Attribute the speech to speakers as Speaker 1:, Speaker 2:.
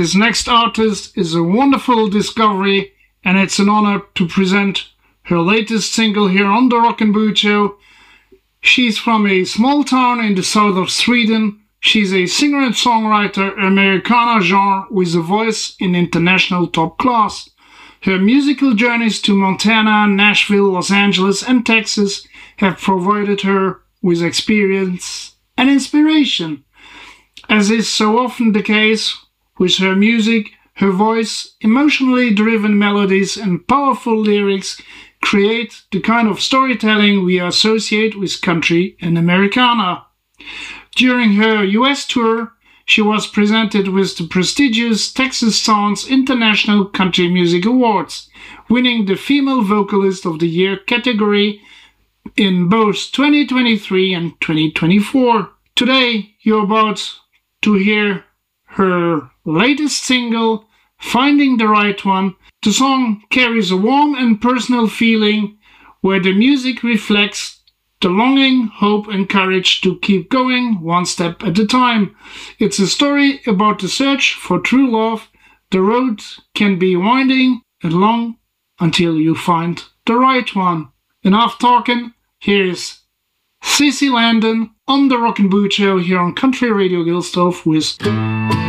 Speaker 1: This next artist is a wonderful discovery, and it's an honor to present her latest single here on the Rock and Boot Show. She's from a small town in the south of Sweden. She's a singer and songwriter, Americana genre, with a voice in international top class. Her musical journeys to Montana, Nashville, Los Angeles, and Texas have provided her with experience and inspiration. As is so often the case with her music, her voice, emotionally driven melodies, and powerful lyrics create the kind of storytelling we associate with country and Americana. During her US tour, she was presented with the prestigious Texas Sounds International Country Music Awards, winning the Female Vocalist of the Year category in both 2023 and 2024. Today, you're about to hear her latest single, Finding the Right One. The song carries a warm and personal feeling where the music reflects the longing, hope, and courage to keep going one step at a time. It's a story about the search for true love. The road can be winding and long until you find the right one. Enough talking, here's Cissy Landon on the Rock and Boot Show here on Country Radio Gilsdorf with